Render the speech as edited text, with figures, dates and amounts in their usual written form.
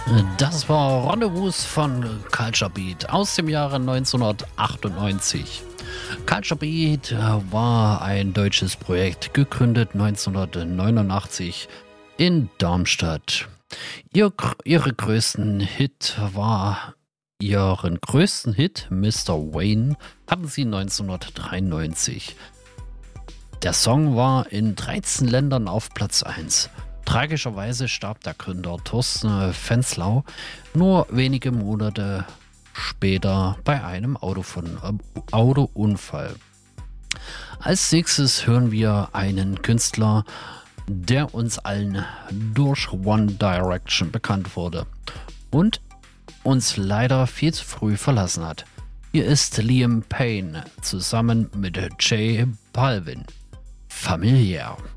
Das war Rendezvous von Culture Beat aus dem Jahre 1998. Culture Beat war ein deutsches Projekt, gegründet 1989 in Darmstadt. Ihren größten Hit, Mr. Wayne, hatten sie 1993. Der Song war in 13 Ländern auf Platz 1. Tragischerweise starb der Gründer Thorsten Fenslau nur wenige Monate später bei einem Autounfall. Als nächstes hören wir einen Künstler, der uns allen durch One Direction bekannt wurde und uns leider viel zu früh verlassen hat. Hier ist Liam Payne zusammen mit J Balvin. Familiär.